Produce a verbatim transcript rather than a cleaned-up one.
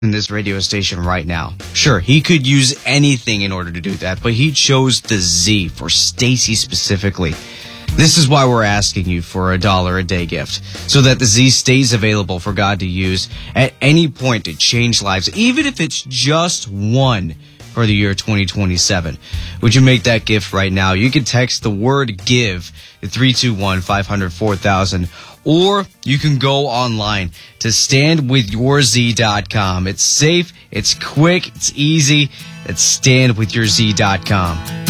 in this radio station right now. Sure, he could use anything in order to do that, but he chose the Z for Stacy specifically. This is why we're asking you for a dollar a day gift, so that the Z stays available for God to use at any point to change lives, even if it's just one for the year twenty twenty-seven. Would you make that gift right now? You can text the word GIVE to three two one, five hundred, four thousand, or you can go online to stand with your z dot com. It's safe, it's quick, it's easy. It's stand with your z dot com.